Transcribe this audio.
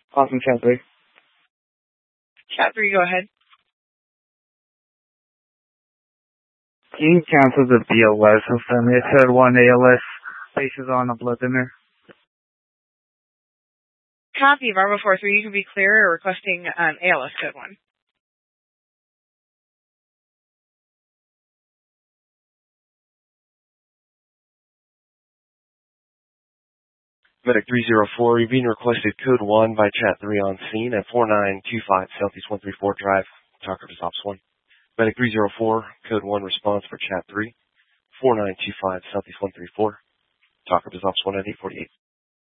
Awesome, chat 3. Chat 3, go ahead. Can you cancel the BLS and send me a code 1 ALS bases on a blood thinner? Copy, Bravo 4-3, you can be clear or requesting ALS code 1. Medic 304, you're being requested code 1 by chat 3 on scene at 4925 Southeast 134 Drive, Talker to Ops 1. Medic 304, code 1 response for chat 3, 4925 Southeast 134, Talker to Ops 1 at 848.